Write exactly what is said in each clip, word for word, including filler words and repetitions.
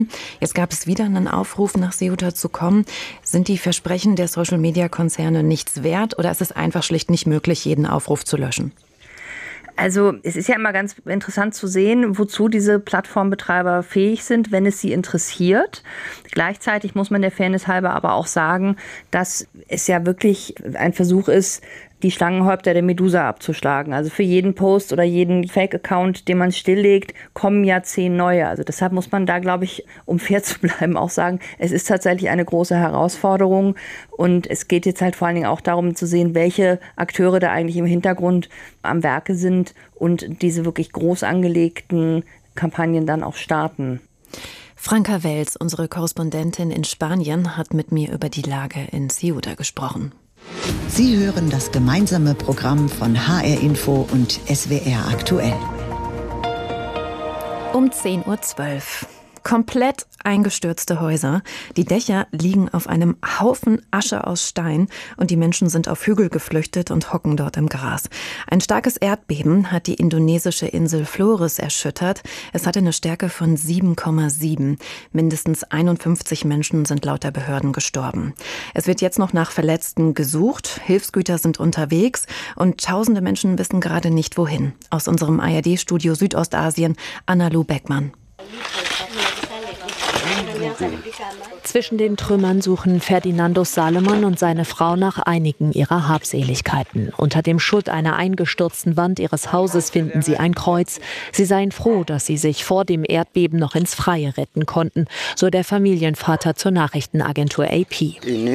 Jetzt gab es wieder einen Aufruf, nach Ceuta zu kommen. Sind die Versprechen der Social-Media-Konzerne nichts wert oder ist es einfach schlicht nicht möglich, jeden Aufruf zu löschen? Also es ist ja immer ganz interessant zu sehen, wozu diese Plattformbetreiber fähig sind, wenn es sie interessiert. Gleichzeitig muss man der Fairness halber aber auch sagen, dass es ja wirklich ein Versuch ist, die Schlangenhäupter der Medusa abzuschlagen. Also für jeden Post oder jeden Fake-Account, den man stilllegt, kommen ja zehn neue. Also deshalb muss man da, glaube ich, um fair zu bleiben, auch sagen, es ist tatsächlich eine große Herausforderung. Und es geht jetzt halt vor allen Dingen auch darum zu sehen, welche Akteure da eigentlich im Hintergrund am Werke sind und diese wirklich groß angelegten Kampagnen dann auch starten. Franka Wels, unsere Korrespondentin in Spanien, hat mit mir über die Lage in Ceuta gesprochen. Sie hören das gemeinsame Programm von H R Info und S W R aktuell. Um zehn Uhr zwölf. Komplett eingestürzte Häuser. Die Dächer liegen auf einem Haufen Asche aus Stein und die Menschen sind auf Hügel geflüchtet und hocken dort im Gras. Ein starkes Erdbeben hat die indonesische Insel Flores erschüttert. Es hatte eine Stärke von sieben Komma sieben. Mindestens einundfünfzig Menschen sind laut der Behörden gestorben. Es wird jetzt noch nach Verletzten gesucht. Hilfsgüter sind unterwegs und tausende Menschen wissen gerade nicht wohin. Aus unserem A R D-Studio Südostasien, Anna-Lu Beckmann. Zwischen den Trümmern suchen Ferdinandus Salomon und seine Frau nach einigen ihrer Habseligkeiten. Unter dem Schutt einer eingestürzten Wand ihres Hauses finden sie ein Kreuz. Sie seien froh, dass sie sich vor dem Erdbeben noch ins Freie retten konnten, so der Familienvater zur Nachrichtenagentur A P.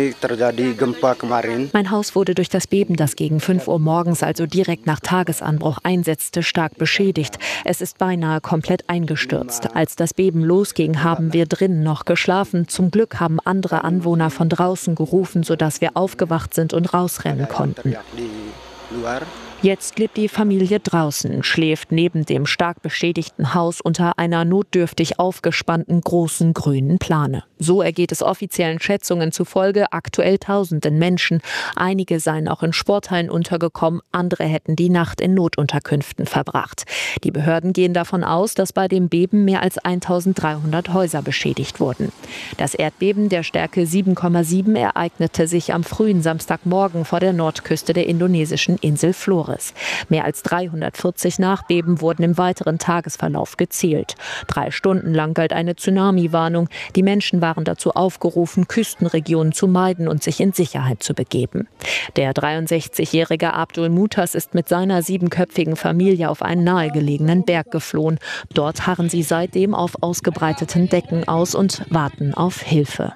Mein Haus wurde durch das Beben, das gegen fünf Uhr morgens, also direkt nach Tagesanbruch einsetzte, stark beschädigt. Es ist beinahe komplett eingestürzt. Als das Beben losging, haben wir drinnen noch geschlafen. Zum Glück haben andere Anwohner von draußen gerufen, sodass wir aufgewacht sind und rausrennen konnten. Jetzt lebt die Familie draußen, schläft neben dem stark beschädigten Haus unter einer notdürftig aufgespannten großen grünen Plane. So ergeht es offiziellen Schätzungen zufolge aktuell tausenden Menschen. Einige seien auch in Sporthallen untergekommen, andere hätten die Nacht in Notunterkünften verbracht. Die Behörden gehen davon aus, dass bei dem Beben mehr als eintausenddreihundert Häuser beschädigt wurden. Das Erdbeben der Stärke sieben Komma sieben ereignete sich am frühen Samstagmorgen vor der Nordküste der indonesischen Insel Flores. Mehr als dreihundertvierzig Nachbeben wurden im weiteren Tagesverlauf gezählt. Drei Stunden lang galt eine Tsunami-Warnung. Die Menschen waren dazu aufgerufen, Küstenregionen zu meiden und sich in Sicherheit zu begeben. Der dreiundsechzigjährige Abdul Mutas ist mit seiner siebenköpfigen Familie auf einen nahegelegenen Berg geflohen. Dort harren sie seitdem auf ausgebreiteten Decken aus und warten auf Hilfe.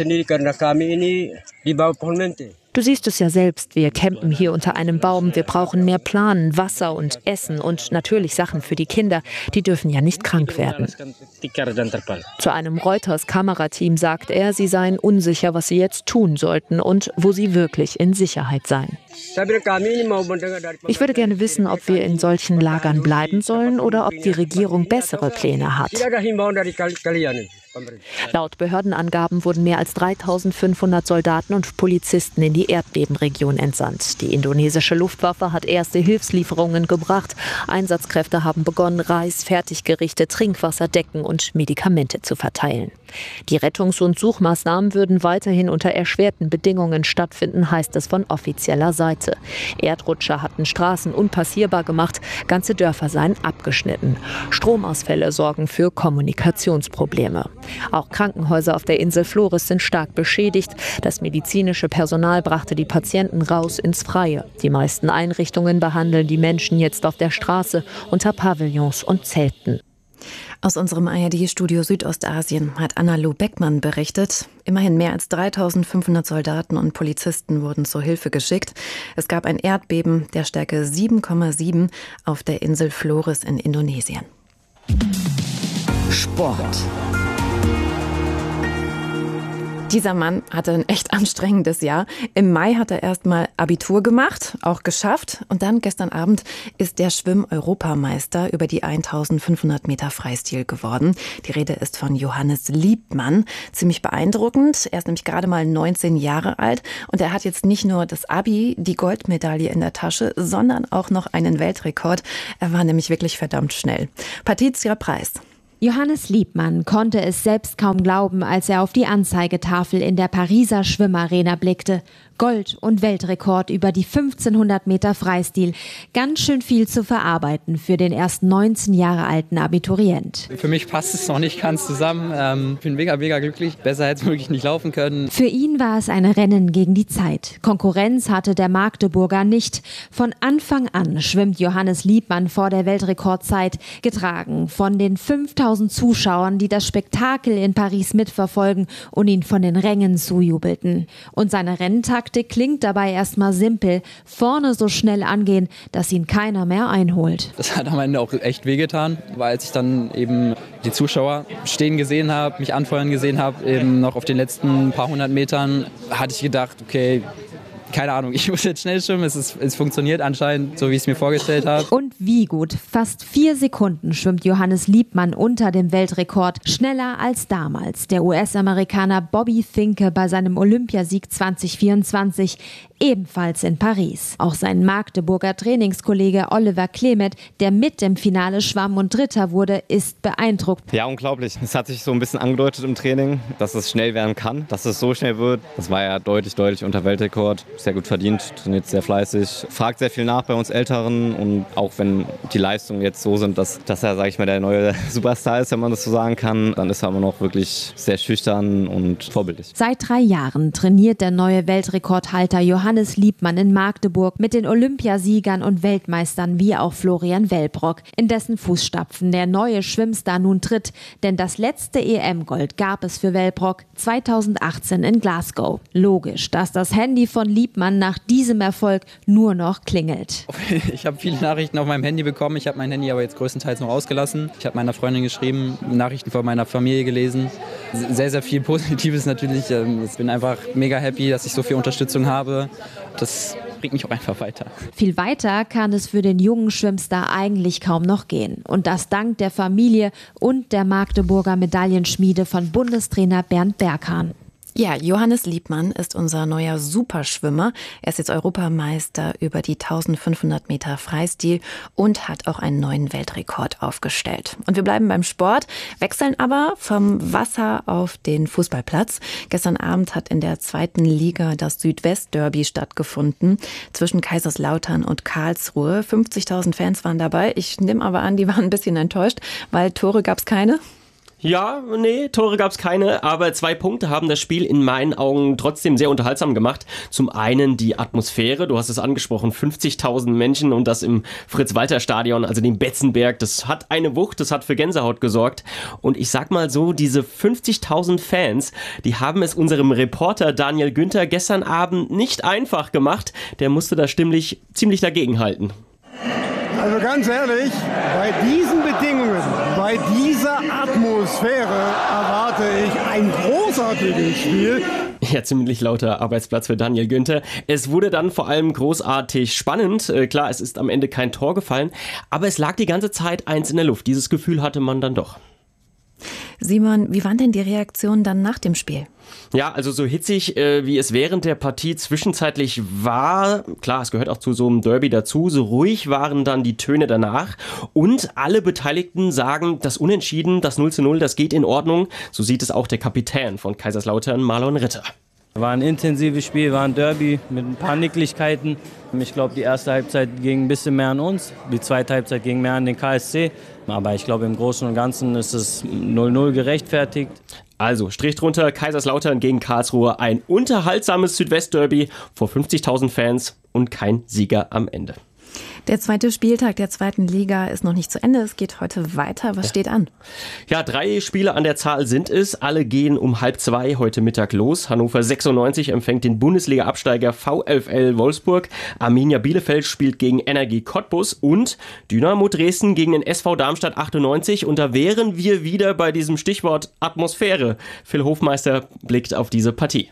Du siehst es ja selbst, wir campen hier unter einem Baum. Wir brauchen mehr Plan, Wasser und Essen und natürlich Sachen für die Kinder. Die dürfen ja nicht krank werden. Zu einem Reuters-Kamerateam sagt er, sie seien unsicher, was sie jetzt tun sollten und wo sie wirklich in Sicherheit seien. Ich würde gerne wissen, ob wir in solchen Lagern bleiben sollen oder ob die Regierung bessere Pläne hat. Laut Behördenangaben wurden mehr als dreitausendfünfhundert Soldaten und Polizisten in die Erdbebenregion entsandt. Die indonesische Luftwaffe hat erste Hilfslieferungen gebracht. Einsatzkräfte haben begonnen, Reis, Fertiggerichte, Trinkwasser, Decken und Medikamente zu verteilen. Die Rettungs- und Suchmaßnahmen würden weiterhin unter erschwerten Bedingungen stattfinden, heißt es von offizieller Seite. Erdrutscher hatten Straßen unpassierbar gemacht, ganze Dörfer seien abgeschnitten. Stromausfälle sorgen für Kommunikationsprobleme. Auch Krankenhäuser auf der Insel Flores sind stark beschädigt. Das medizinische Personal brachte die Patienten raus ins Freie. Die meisten Einrichtungen behandeln die Menschen jetzt auf der Straße unter Pavillons und Zelten. Aus unserem A R D-Studio Südostasien hat Anna-Lu Beckmann berichtet. Immerhin mehr als dreitausendfünfhundert Soldaten und Polizisten wurden zur Hilfe geschickt. Es gab ein Erdbeben der Stärke sieben Komma sieben auf der Insel Flores in Indonesien. Sport. Dieser Mann hatte ein echt anstrengendes Jahr. Im Mai hat er erst mal Abitur gemacht, auch geschafft. Und dann gestern Abend ist der Schwimm-Europameister über die eintausendfünfhundert Meter Freistil geworden. Die Rede ist von Johannes Liebmann. Ziemlich beeindruckend. Er ist nämlich gerade mal neunzehn Jahre alt. Und er hat jetzt nicht nur das Abi, die Goldmedaille in der Tasche, sondern auch noch einen Weltrekord. Er war nämlich wirklich verdammt schnell. Patricia Preis. Johannes Liebmann konnte es selbst kaum glauben, als er auf die Anzeigetafel in der Pariser Schwimmarena blickte. Gold und Weltrekord über die fünfzehnhundert Meter Freistil. Ganz schön viel zu verarbeiten für den erst neunzehn Jahre alten Abiturient. Für mich passt es noch nicht ganz zusammen. Ähm, ich bin mega, mega glücklich. Besser hätte es wirklich nicht laufen können. Für ihn war es ein Rennen gegen die Zeit. Konkurrenz hatte der Magdeburger nicht. Von Anfang an schwimmt Johannes Liebmann vor der Weltrekordzeit, getragen von den fünftausend Zuschauern, die das Spektakel in Paris mitverfolgen und ihn von den Rängen zujubelten. Und seine Renntaktik klingt dabei erstmal simpel. Vorne so schnell angehen, dass ihn keiner mehr einholt. Das hat am Ende auch echt wehgetan, weil als ich dann eben die Zuschauer stehen gesehen habe, mich anfeuern gesehen habe, eben noch auf den letzten paar hundert Metern, hatte ich gedacht, okay, keine Ahnung, ich muss jetzt schnell schwimmen, es, ist, es funktioniert anscheinend, so wie ich es mir vorgestellt habe. Und wie gut, fast vier Sekunden schwimmt Johannes Liebmann unter dem Weltrekord, schneller als damals der U S-Amerikaner Bobby Finke bei seinem Olympiasieg zwanzig vierundzwanzig, ebenfalls in Paris. Auch sein Magdeburger Trainingskollege Oliver Klemet, der mit im Finale schwamm und Dritter wurde, ist beeindruckt. Ja, unglaublich. Es hat sich so ein bisschen angedeutet im Training, dass es schnell werden kann, dass es so schnell wird. Das war ja deutlich, deutlich unter Weltrekord. Sehr gut verdient, trainiert sehr fleißig, fragt sehr viel nach bei uns Älteren und auch wenn die Leistungen jetzt so sind, dass, dass er, sage ich mal, der neue Superstar ist, wenn man das so sagen kann, dann ist er immer noch wirklich sehr schüchtern und vorbildlich. Seit drei Jahren trainiert der neue Weltrekordhalter Johannes Liebmann in Magdeburg mit den Olympiasiegern und Weltmeistern wie auch Florian Wellbrock, in dessen Fußstapfen der neue Schwimmstar nun tritt, denn das letzte E M-Gold gab es für Wellbrock zweitausendachtzehn in Glasgow. Logisch, dass das Handy von Liebmann nach diesem Erfolg nur noch klingelt. Ich habe viele Nachrichten auf meinem Handy bekommen. Ich habe mein Handy aber jetzt größtenteils noch ausgelassen. Ich habe meiner Freundin geschrieben, Nachrichten von meiner Familie gelesen. Sehr, sehr viel Positives natürlich. Ich bin einfach mega happy, dass ich so viel Unterstützung habe. Das bringt mich auch einfach weiter. Viel weiter kann es für den jungen Schwimmstar eigentlich kaum noch gehen. Und das dank der Familie und der Magdeburger Medaillenschmiede von Bundestrainer Bernd Berghahn. Ja, Johannes Liebmann ist unser neuer Superschwimmer. Er ist jetzt Europameister über die eintausendfünfhundert Meter Freistil und hat auch einen neuen Weltrekord aufgestellt. Und wir bleiben beim Sport, wechseln aber vom Wasser auf den Fußballplatz. Gestern Abend hat in der zweiten Liga das Südwest-Derby stattgefunden zwischen Kaiserslautern und Karlsruhe. fünfzigtausend Fans waren dabei. Ich nehme aber an, die waren ein bisschen enttäuscht, weil Tore gab es keine. Ja, nee, Tore gab's keine, aber zwei Punkte haben das Spiel in meinen Augen trotzdem sehr unterhaltsam gemacht. Zum einen die Atmosphäre, du hast es angesprochen, fünfzigtausend Menschen und das im Fritz-Walter-Stadion, also dem Betzenberg, das hat eine Wucht, das hat für Gänsehaut gesorgt. Und ich sag mal so, diese fünfzigtausend Fans, die haben es unserem Reporter Daniel Günther gestern Abend nicht einfach gemacht. Der musste da stimmlich ziemlich dagegenhalten. Also ganz ehrlich, bei diesen Bedingungen, bei dieser Atmosphäre erwarte ich ein großartiges Spiel. Ja, ziemlich lauter Arbeitsplatz für Daniel Günther. Es wurde dann vor allem großartig spannend. Äh, klar, es ist am Ende kein Tor gefallen, aber es lag die ganze Zeit eins in der Luft. Dieses Gefühl hatte man dann doch. Simon, wie waren denn die Reaktionen dann nach dem Spiel? Ja, also so hitzig, äh, wie es während der Partie zwischenzeitlich war, klar, es gehört auch zu so einem Derby dazu, so ruhig waren dann die Töne danach und alle Beteiligten sagen, das Unentschieden, das null zu null, das geht in Ordnung. So sieht es auch der Kapitän von Kaiserslautern, Marlon Ritter. War ein intensives Spiel, war ein Derby mit ein paar Nicklichkeiten. Ich glaube, die erste Halbzeit ging ein bisschen mehr an uns, die zweite Halbzeit ging mehr an den K S C. Aber ich glaube, im Großen und Ganzen ist es null null gerechtfertigt. Also, Strich drunter, Kaiserslautern gegen Karlsruhe, ein unterhaltsames Südwest-Derby vor fünfzigtausend Fans und kein Sieger am Ende. Der zweite Spieltag der zweiten Liga ist noch nicht zu Ende. Es geht heute weiter. Was steht an? Ja, drei Spiele an der Zahl sind es. Alle gehen um halb zwei heute Mittag los. Hannover sechsundneunzig empfängt den Bundesliga-Absteiger VfL Wolfsburg. Arminia Bielefeld spielt gegen Energie Cottbus und Dynamo Dresden gegen den S V Darmstadt achtundneunzig. Und da wären wir wieder bei diesem Stichwort Atmosphäre. Phil Hofmeister blickt auf diese Partie.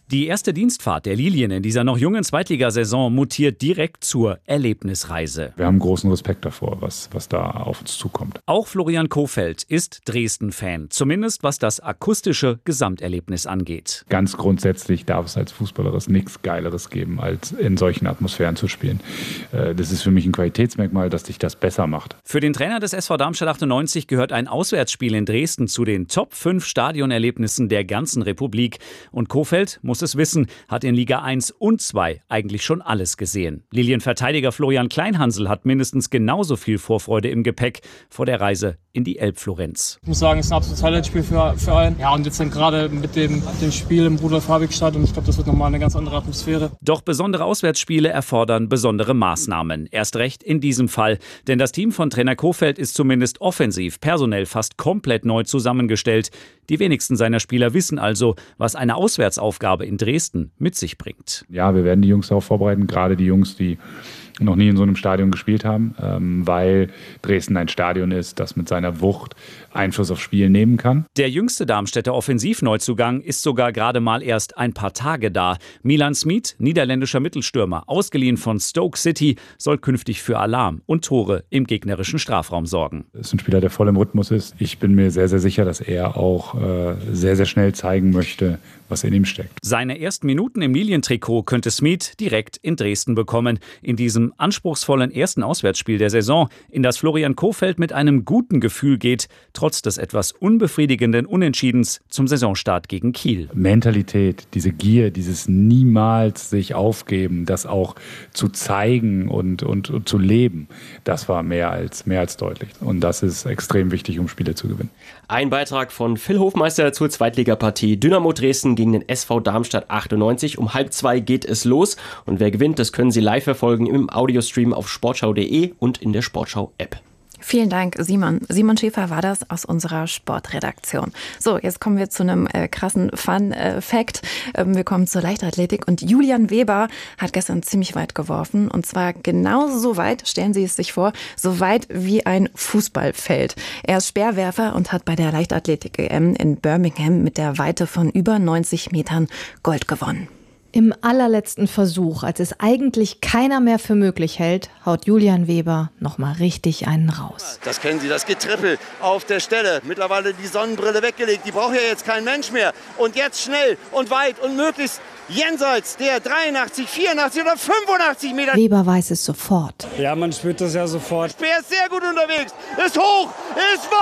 Die erste Dienstfahrt der Lilien in dieser noch jungen Zweitligasaison mutiert direkt zur Erlebnisreise. Wir haben großen Respekt davor, was, was da auf uns zukommt. Auch Florian Kohfeldt ist Dresden-Fan, zumindest was das akustische Gesamterlebnis angeht. Ganz grundsätzlich darf es als Fußballer nichts Geileres geben, als in solchen Atmosphären zu spielen. Das ist für mich ein Qualitätsmerkmal, dass dich das besser macht. Für den Trainer des S V Darmstadt achtundneunzig gehört ein Auswärtsspiel in Dresden zu den Top fünf Stadionerlebnissen der ganzen Republik. Und Kohfeldt muss es wissen, hat in Liga eins und zwei eigentlich schon alles gesehen. Lilienverteidiger Florian Kleinhansel hat mindestens genauso viel Vorfreude im Gepäck vor der Reise in die Elbflorenz. Ich muss sagen, es ist ein absolutes Highlight-Spiel für, für allen. Ja, und jetzt dann gerade mit dem, dem Spiel im Rudolf-Habig-Stadion, ich glaube, das wird nochmal eine ganz andere Atmosphäre. Doch besondere Auswärtsspiele erfordern besondere Maßnahmen. Erst recht in diesem Fall. Denn das Team von Trainer Kohfeldt ist zumindest offensiv, personell fast komplett neu zusammengestellt. Die wenigsten seiner Spieler wissen also, was eine Auswärtsaufgabe in Dresden mit sich bringt. Ja, wir werden die Jungs darauf vorbereiten, gerade die Jungs, die noch nie in so einem Stadion gespielt haben, ähm, weil Dresden ein Stadion ist, das mit seiner Wucht Einfluss aufs Spiel nehmen kann. Der jüngste Darmstädter Offensivneuzugang ist sogar gerade mal erst ein paar Tage da. Milan Smit, niederländischer Mittelstürmer, ausgeliehen von Stoke City, soll künftig für Alarm und Tore im gegnerischen Strafraum sorgen. Das ist ein Spieler, der voll im Rhythmus ist. Ich bin mir sehr, sehr sicher, dass er auch äh, sehr, sehr schnell zeigen möchte, was in ihm steckt. Seine ersten Minuten im Lilientrikot könnte Smit direkt in Dresden bekommen. In diesem anspruchsvollen ersten Auswärtsspiel der Saison, in das Florian Kohfeldt mit einem guten Gefühl geht, trotz des etwas unbefriedigenden Unentschiedens zum Saisonstart gegen Kiel. Mentalität, diese Gier, dieses niemals sich aufgeben, das auch zu zeigen und, und, und zu leben, das war mehr als, mehr als deutlich. Und das ist extrem wichtig, um Spiele zu gewinnen. Ein Beitrag von Phil Hofmeister zur Zweitligapartie Dynamo Dresden gegen den S V Darmstadt achtundneunzig. Um halb zwei geht es los. Und wer gewinnt, das können Sie live verfolgen im Audiostream auf sportschau punkt de und in der Sportschau-App. Vielen Dank, Simon. Simon Schäfer war das aus unserer Sportredaktion. So, jetzt kommen wir zu einem äh, krassen Fun-Fact. Ähm, wir kommen zur Leichtathletik und Julian Weber hat gestern ziemlich weit geworfen. Und zwar genauso so weit, stellen Sie es sich vor, so weit wie ein Fußballfeld. Er ist Speerwerfer und hat bei der Leichtathletik-E M in Birmingham mit der Weite von über neunzig Metern Gold gewonnen. Im allerletzten Versuch, als es eigentlich keiner mehr für möglich hält, haut Julian Weber noch mal richtig einen raus. Das kennen Sie, das Getrippel auf der Stelle. Mittlerweile die Sonnenbrille weggelegt, die braucht ja jetzt kein Mensch mehr. Und jetzt schnell und weit und möglichst jenseits der dreiundachtzig, vierundachtzig oder fünfundachtzig Meter. Weber weiß es sofort. Ja, man spürt das ja sofort. Speer ist sehr gut unterwegs, ist hoch, ist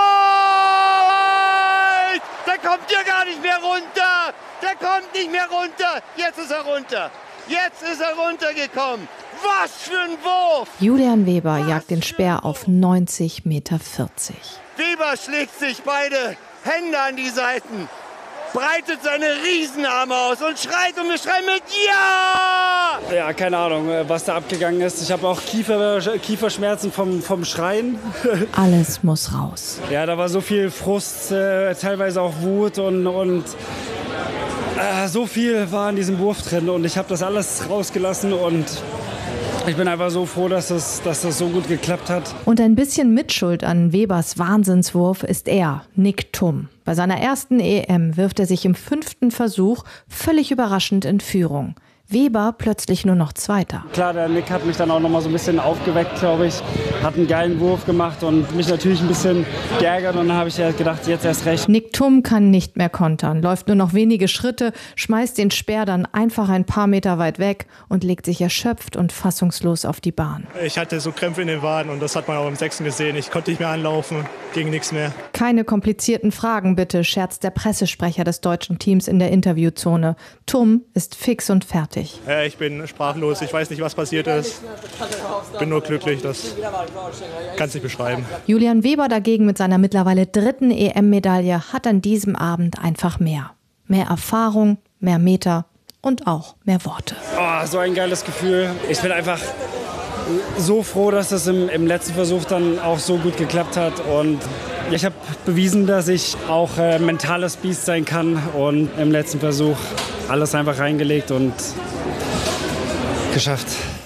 weit! Der kommt hier gar nicht mehr runter! Der kommt nicht mehr runter. Jetzt ist er runter. Jetzt ist er runtergekommen. Was für ein Wurf. Julian Weber jagt den Speer auf neunzig Meter vierzig. Weber schlägt sich beide Hände an die Seiten, breitet seine Riesenarme aus und schreit und wir schreien mit Ja! Ja, keine Ahnung, was da abgegangen ist. Ich habe auch Kiefer, Kieferschmerzen vom, vom Schreien. Alles muss raus. Ja, da war so viel Frust, äh, teilweise auch Wut und... und so viel war in diesem Wurf drin und ich habe das alles rausgelassen und ich bin einfach so froh, dass das, dass das so gut geklappt hat. Und ein bisschen Mitschuld an Webers Wahnsinnswurf ist er, Nick Thum. Bei seiner ersten E M wirft er sich im fünften Versuch völlig überraschend in Führung. Weber plötzlich nur noch Zweiter. Klar, der Nick hat mich dann auch noch mal so ein bisschen aufgeweckt, glaube ich. Hat einen geilen Wurf gemacht und mich natürlich ein bisschen geärgert. Und dann habe ich ja gedacht, jetzt erst recht. Nick Thum kann nicht mehr kontern, läuft nur noch wenige Schritte, schmeißt den Speer dann einfach ein paar Meter weit weg und legt sich erschöpft und fassungslos auf die Bahn. Ich hatte so Krämpfe in den Waden und das hat man auch im Sechsten gesehen. Ich konnte nicht mehr anlaufen, ging nichts mehr. Keine komplizierten Fragen bitte, scherzt der Pressesprecher des deutschen Teams in der Interviewzone. Thum ist fix und fertig. Ja, ich bin sprachlos, ich weiß nicht, was passiert ist. Bin nur glücklich, das kann es nicht beschreiben. Julian Weber dagegen mit seiner mittlerweile dritten E M-Medaille hat an diesem Abend einfach mehr. Mehr Erfahrung, mehr Meter und auch mehr Worte. Oh, so ein geiles Gefühl. Ich bin einfach so froh, dass das im, im letzten Versuch dann auch so gut geklappt hat. Und ich habe bewiesen, dass ich auch äh, mentales Biest sein kann. Und im letzten Versuch alles einfach reingelegt und geschafft.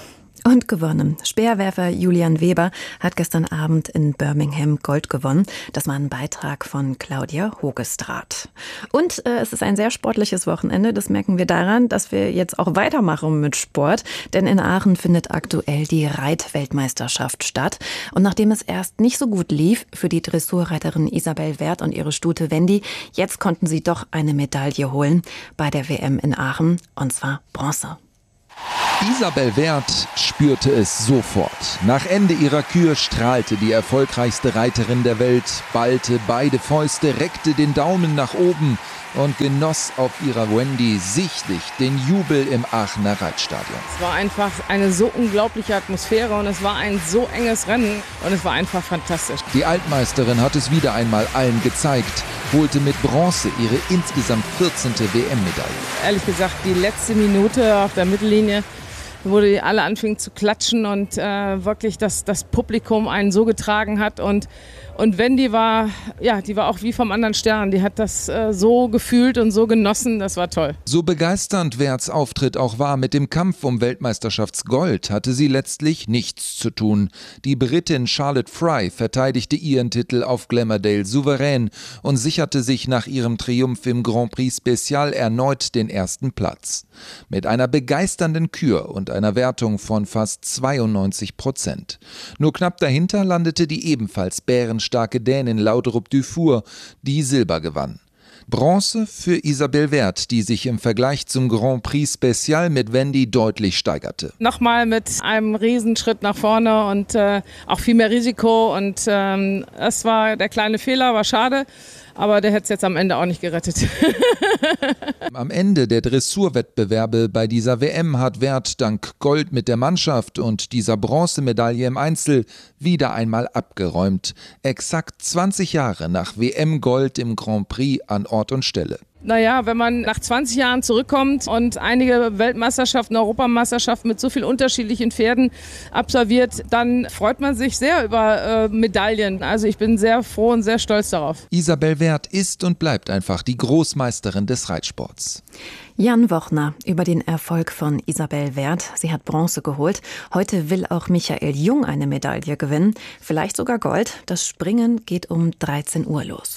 Und gewonnen. Speerwerfer Julian Weber hat gestern Abend in Birmingham Gold gewonnen. Das war ein Beitrag von Claudia Hogestraat. Und äh, es ist ein sehr sportliches Wochenende. Das merken wir daran, dass wir jetzt auch weitermachen mit Sport. Denn in Aachen findet aktuell die Reitweltmeisterschaft statt. Und nachdem es erst nicht so gut lief für die Dressurreiterin Isabel Werth und ihre Stute Wendy, jetzt konnten sie doch eine Medaille holen bei der W M in Aachen. Und zwar Bronze. Isabel Werth spürte es sofort. Nach Ende ihrer Kür strahlte die erfolgreichste Reiterin der Welt, ballte beide Fäuste, reckte den Daumen nach oben und genoss auf ihrer Wendy sichtlich den Jubel im Aachener Reitstadion. Es war einfach eine so unglaubliche Atmosphäre und es war ein so enges Rennen und es war einfach fantastisch. Die Altmeisterin hat es wieder einmal allen gezeigt, holte mit Bronze ihre insgesamt vierzehnte W M-Medaille. Ehrlich gesagt, die letzte Minute auf der Mittellinie, wo die alle anfingen zu klatschen und äh, wirklich das, das Publikum einen so getragen hat. Und, und Wendy war, ja, die war auch wie vom anderen Stern. Die hat das äh, so gefühlt und so genossen, das war toll. So begeisternd Werths Auftritt auch war, mit dem Kampf um Weltmeisterschaftsgold hatte sie letztlich nichts zu tun. Die Britin Charlotte Fry verteidigte ihren Titel auf Glamourdale souverän und sicherte sich nach ihrem Triumph im Grand Prix Special erneut den ersten Platz. Mit einer begeisternden Kür und einer Wertung von fast zweiundneunzig Prozent. Nur knapp dahinter landete die ebenfalls bärenstarke Dänin Laudrup Dufour, die Silber gewann. Bronze für Isabel Werth, die sich im Vergleich zum Grand Prix Special mit Wendy deutlich steigerte. Nochmal mit einem Riesenschritt nach vorne und äh, auch viel mehr Risiko. Und ähm, es war der kleine Fehler, war schade. Aber der hätte es jetzt am Ende auch nicht gerettet. Am Ende der Dressurwettbewerbe bei dieser W M hat Werth dank Gold mit der Mannschaft und dieser Bronzemedaille im Einzel wieder einmal abgeräumt. Exakt zwanzig Jahre nach W M-Gold im Grand Prix an Ort und Stelle. Naja, wenn man nach zwanzig Jahren zurückkommt und einige Weltmeisterschaften, Europameisterschaften mit so vielen unterschiedlichen Pferden absolviert, dann freut man sich sehr über äh, Medaillen. Also ich bin sehr froh und sehr stolz darauf. Isabel Werth ist und bleibt einfach die Großmeisterin des Reitsports. Jan Wochner über den Erfolg von Isabel Werth. Sie hat Bronze geholt. Heute will auch Michael Jung eine Medaille gewinnen, vielleicht sogar Gold. Das Springen geht um dreizehn Uhr los.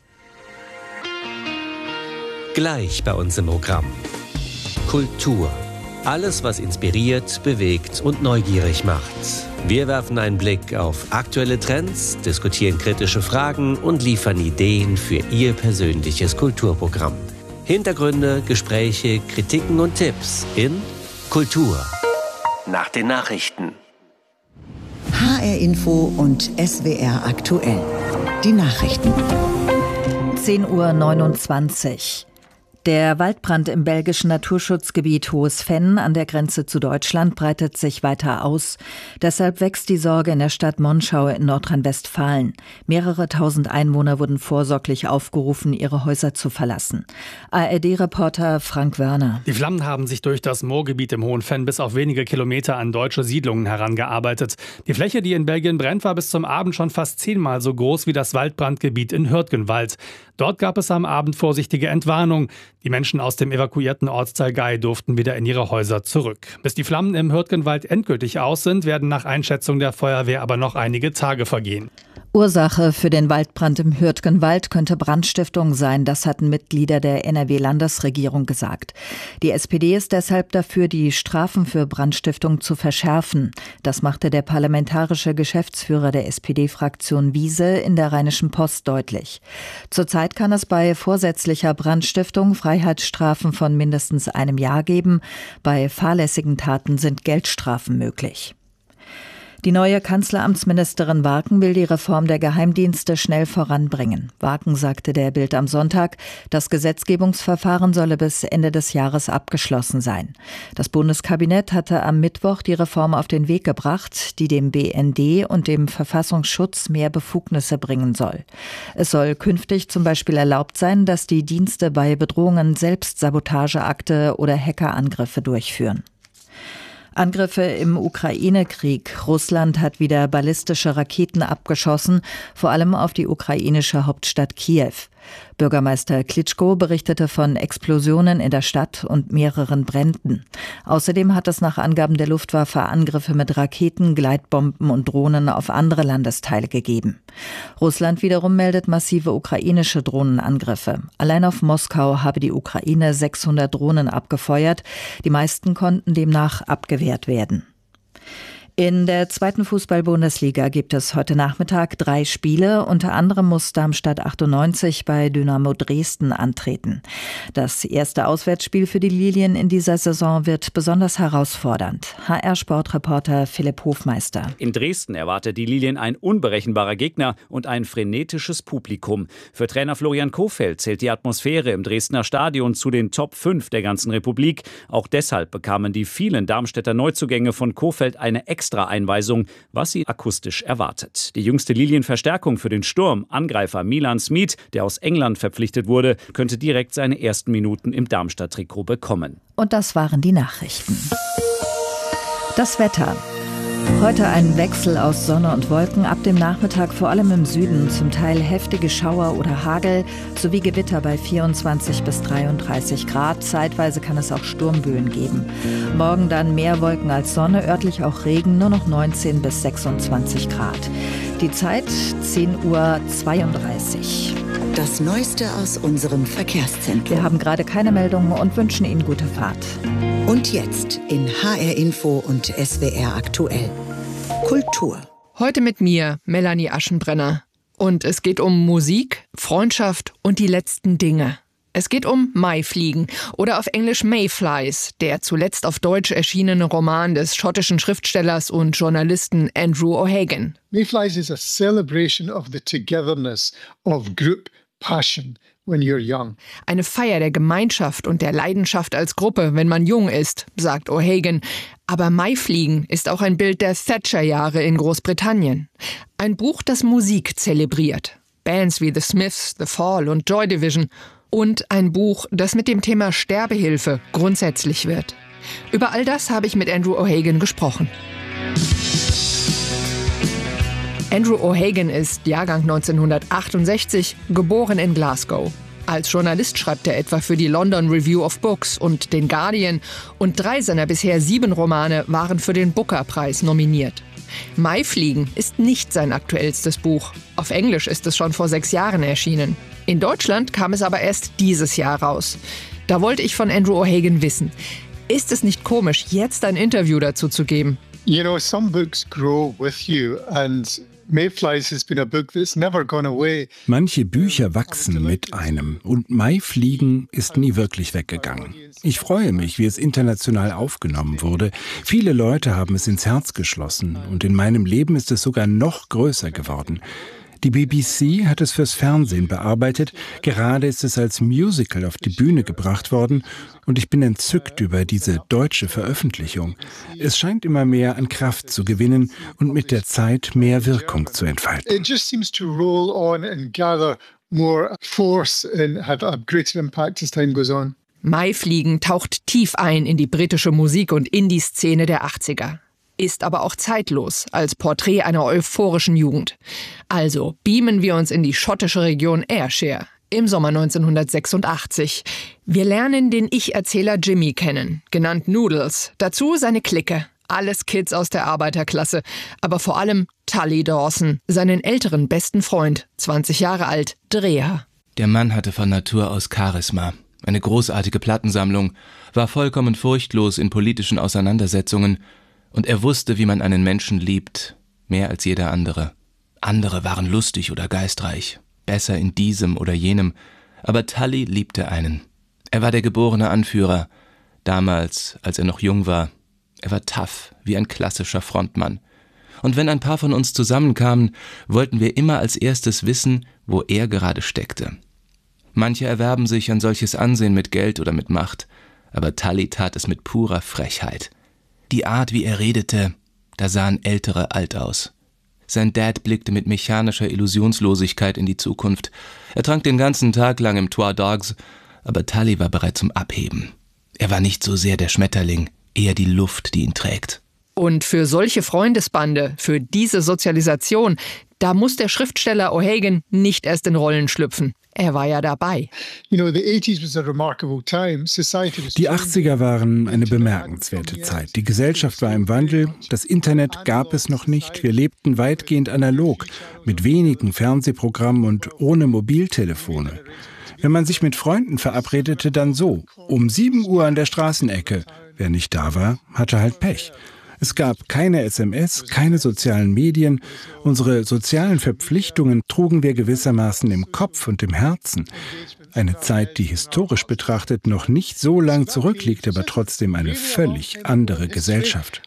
Gleich bei uns im Programm. Kultur. Alles, was inspiriert, bewegt und neugierig macht. Wir werfen einen Blick auf aktuelle Trends, diskutieren kritische Fragen und liefern Ideen für Ihr persönliches Kulturprogramm. Hintergründe, Gespräche, Kritiken und Tipps in Kultur. Nach den Nachrichten. H R Info und S W R aktuell. Die Nachrichten. zehn Uhr neunundzwanzig. Der Waldbrand im belgischen Naturschutzgebiet Hohes Venn an der Grenze zu Deutschland breitet sich weiter aus. Deshalb wächst die Sorge in der Stadt Monschau in Nordrhein-Westfalen. Mehrere tausend Einwohner wurden vorsorglich aufgerufen, ihre Häuser zu verlassen. A R D-Reporter Frank Wörner. Die Flammen haben sich durch das Moorgebiet im Hohen Venn bis auf wenige Kilometer an deutsche Siedlungen herangearbeitet. Die Fläche, die in Belgien brennt, war bis zum Abend schon fast zehnmal so groß wie das Waldbrandgebiet in Hürtgenwald. Dort gab es am Abend vorsichtige Entwarnung. Die Menschen aus dem evakuierten Ortsteil Gei durften wieder in ihre Häuser zurück. Bis die Flammen im Hürtgenwald endgültig aus sind, werden nach Einschätzung der Feuerwehr aber noch einige Tage vergehen. Ursache für den Waldbrand im Hürtgenwald könnte Brandstiftung sein, das hatten Mitglieder der N R W-Landesregierung gesagt. Die S P D ist deshalb dafür, die Strafen für Brandstiftung zu verschärfen. Das machte der parlamentarische Geschäftsführer der S P D-Fraktion Wiese in der Rheinischen Post deutlich. Zurzeit kann es bei vorsätzlicher Brandstiftung Freiheitsstrafen von mindestens einem Jahr geben. Bei fahrlässigen Taten sind Geldstrafen möglich. Die neue Kanzleramtsministerin Waken will die Reform der Geheimdienste schnell voranbringen. Waken sagte der Bild am Sonntag, das Gesetzgebungsverfahren solle bis Ende des Jahres abgeschlossen sein. Das Bundeskabinett hatte am Mittwoch die Reform auf den Weg gebracht, die dem B N D und dem Verfassungsschutz mehr Befugnisse bringen soll. Es soll künftig zum Beispiel erlaubt sein, dass die Dienste bei Bedrohungen selbst Sabotageakte oder Hackerangriffe durchführen. Angriffe im Ukraine-Krieg. Russland hat wieder ballistische Raketen abgeschossen, vor allem auf die ukrainische Hauptstadt Kiew. Bürgermeister Klitschko berichtete von Explosionen in der Stadt und mehreren Bränden. Außerdem hat es nach Angaben der Luftwaffe Angriffe mit Raketen, Gleitbomben und Drohnen auf andere Landesteile gegeben. Russland wiederum meldet massive ukrainische Drohnenangriffe. Allein auf Moskau habe die Ukraine sechshundert Drohnen abgefeuert. Die meisten konnten demnach abgewehrt werden. In der zweiten Fußball-Bundesliga gibt es heute Nachmittag drei Spiele. Unter anderem muss Darmstadt achtundneunzig bei Dynamo Dresden antreten. Das erste Auswärtsspiel für die Lilien in dieser Saison wird besonders herausfordernd. H R-Sportreporter Philipp Hofmeister. In Dresden erwartet die Lilien ein unberechenbarer Gegner und ein frenetisches Publikum. Für Trainer Florian Kohfeldt zählt die Atmosphäre im Dresdner Stadion zu den Top fünf der ganzen Republik. Auch deshalb bekamen die vielen Darmstädter Neuzugänge von Kohfeldt eine extra Einweisung, was sie akustisch erwartet. Die jüngste Lilienverstärkung für den Sturm, Angreifer Milan Smith, der aus England verpflichtet wurde, könnte direkt seine ersten Minuten im Darmstadt-Trikot bekommen. Und das waren die Nachrichten. Das Wetter. Heute ein Wechsel aus Sonne und Wolken, ab dem Nachmittag vor allem im Süden, zum Teil heftige Schauer oder Hagel sowie Gewitter bei vierundzwanzig bis dreiunddreißig Grad. Zeitweise kann es auch Sturmböen geben. Morgen dann mehr Wolken als Sonne, örtlich auch Regen, nur noch neunzehn bis sechsundzwanzig Grad. Die Zeit zehn Uhr zweiunddreißig. Das Neueste aus unserem Verkehrszentrum. Wir haben gerade keine Meldungen und wünschen Ihnen gute Fahrt. Und jetzt in H R Info und S W R aktuell. Kultur. Heute mit mir, Melanie Aschenbrenner. Und es geht um Musik, Freundschaft und die letzten Dinge. Es geht um Maifliegen oder auf Englisch Mayflies, der zuletzt auf Deutsch erschienene Roman des schottischen Schriftstellers und Journalisten Andrew O'Hagan. Mayflies is a celebration of the togetherness of group passion when you're young. Eine Feier der Gemeinschaft und der Leidenschaft als Gruppe, wenn man jung ist, sagt O'Hagan. Aber Maifliegen ist auch ein Bild der Thatcher-Jahre in Großbritannien. Ein Buch, das Musik zelebriert. Bands wie The Smiths, The Fall und Joy Division. Und ein Buch, das mit dem Thema Sterbehilfe grundsätzlich wird. Über all das habe ich mit Andrew O'Hagan gesprochen. Andrew O'Hagan ist Jahrgang neunzehnhundertachtundsechzig, geboren in Glasgow. Als Journalist schreibt er etwa für die London Review of Books und den Guardian und drei seiner bisher sieben Romane waren für den Booker-Preis nominiert. Maifliegen ist nicht sein aktuellstes Buch. Auf Englisch ist es schon vor sechs Jahren erschienen. In Deutschland kam es aber erst dieses Jahr raus. Da wollte ich von Andrew O'Hagan wissen, ist es nicht komisch, jetzt ein Interview dazu zu geben? You know, some books grow with you and Mayflies has been a book that's never gone away. Manche Bücher wachsen mit einem und Maifliegen ist nie wirklich weggegangen. Ich freue mich, wie es international aufgenommen wurde. Viele Leute haben es ins Herz geschlossen und in meinem Leben ist es sogar noch größer geworden. Die B B C hat es fürs Fernsehen bearbeitet, gerade ist es als Musical auf die Bühne gebracht worden und ich bin entzückt über diese deutsche Veröffentlichung. Es scheint immer mehr an Kraft zu gewinnen und mit der Zeit mehr Wirkung zu entfalten. It just seems to roll on and gather more force and have a greater impact as time goes on. Maifliegen taucht tief ein in die britische Musik- und Indie-Szene der achtziger. Ist aber auch zeitlos als Porträt einer euphorischen Jugend. Also beamen wir uns in die schottische Region Ayrshire im Sommer neunzehnhundertsechsundachtzig. Wir lernen den Ich-Erzähler Jimmy kennen, genannt Noodles. Dazu seine Clique, alles Kids aus der Arbeiterklasse, aber vor allem Tully Dawson, seinen älteren besten Freund, zwanzig Jahre alt, Dreher. Der Mann hatte von Natur aus Charisma, eine großartige Plattensammlung, war vollkommen furchtlos in politischen Auseinandersetzungen. Und er wusste, wie man einen Menschen liebt, mehr als jeder andere. Andere waren lustig oder geistreich, besser in diesem oder jenem, aber Tully liebte einen. Er war der geborene Anführer, damals, als er noch jung war. Er war tough, wie ein klassischer Frontmann. Und wenn ein paar von uns zusammenkamen, wollten wir immer als erstes wissen, wo er gerade steckte. Manche erwerben sich ein solches Ansehen mit Geld oder mit Macht, aber Tully tat es mit purer Frechheit. Die Art, wie er redete, da sahen Ältere alt aus. Sein Dad blickte mit mechanischer Illusionslosigkeit in die Zukunft. Er trank den ganzen Tag lang im Trois Dogs, aber Tully war bereit zum Abheben. Er war nicht so sehr der Schmetterling, eher die Luft, die ihn trägt. Und für solche Freundesbande, für diese Sozialisation, Da muss der Schriftsteller O'Hagan nicht erst in Rollen schlüpfen. Er war ja dabei. Die achtziger waren eine bemerkenswerte Zeit. Die Gesellschaft war im Wandel, das Internet gab es noch nicht. Wir lebten weitgehend analog, mit wenigen Fernsehprogrammen und ohne Mobiltelefone. Wenn man sich mit Freunden verabredete, dann so, um sieben Uhr an der Straßenecke. Wer nicht da war, hatte halt Pech. Es gab keine S M S, keine sozialen Medien. Unsere sozialen Verpflichtungen trugen wir gewissermaßen im Kopf und im Herzen. Eine Zeit, die historisch betrachtet noch nicht so lang zurückliegt, aber trotzdem eine völlig andere Gesellschaft.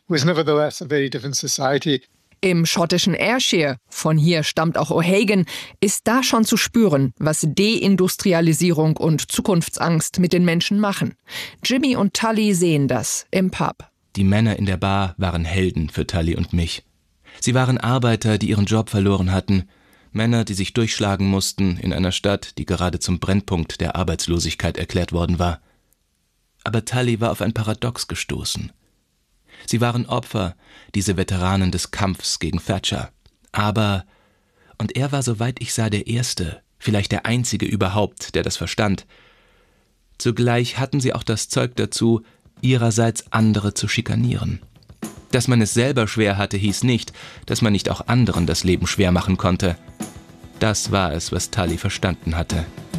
Im schottischen Ayrshire, von hier stammt auch O'Hagan, ist da schon zu spüren, was Deindustrialisierung und Zukunftsangst mit den Menschen machen. Jimmy und Tully sehen das im Pub. Die Männer in der Bar waren Helden für Tully und mich. Sie waren Arbeiter, die ihren Job verloren hatten, Männer, die sich durchschlagen mussten in einer Stadt, die gerade zum Brennpunkt der Arbeitslosigkeit erklärt worden war. Aber Tully war auf ein Paradox gestoßen. Sie waren Opfer, diese Veteranen des Kampfs gegen Thatcher. Aber, und er war, soweit ich sah, der Erste, vielleicht der Einzige überhaupt, der das verstand, zugleich hatten sie auch das Zeug dazu, ihrerseits andere zu schikanieren. Dass man es selber schwer hatte, hieß nicht, dass man nicht auch anderen das Leben schwer machen konnte. Das war es, was Tully verstanden hatte.